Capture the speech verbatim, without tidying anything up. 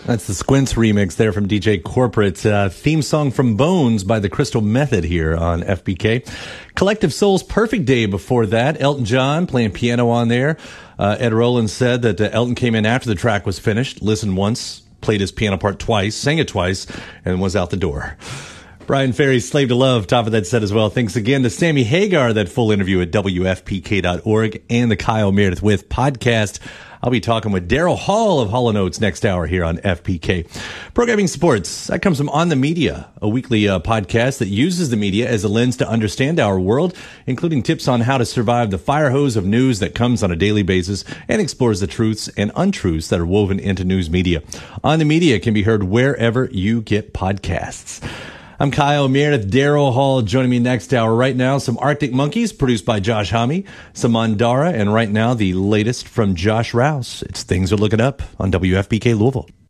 That's the Squints remix there from D J Corporate. Uh, theme song from Bones by the Crystal Method here on F B K. Collective Soul's Perfect Day before that. Elton John playing piano on there. Uh, Ed Roland said that uh, Elton came in after the track was finished, listened once, played his piano part twice, sang it twice, and was out the door. Brian Ferry's Slave to Love, top of that set as well. Thanks again to Sammy Hagar, that full interview at W F P K dot org, and the Kyle Meredith With podcast. I'll be talking with Daryl Hall of Hall and Oates next hour here on F P K. Programming supports, that comes from On the Media, a weekly uh, podcast that uses the media as a lens to understand our world, including tips on how to survive the fire hose of news that comes on a daily basis and explores the truths and untruths that are woven into news media. On the Media can be heard wherever you get podcasts. I'm Kyle Meredith. Daryl Hall joining me next hour. Right now, some Arctic Monkeys produced by Josh Homme, some Mandara, and right now the latest from Josh Rouse. It's Things Are Looking Up on W F P K Louisville.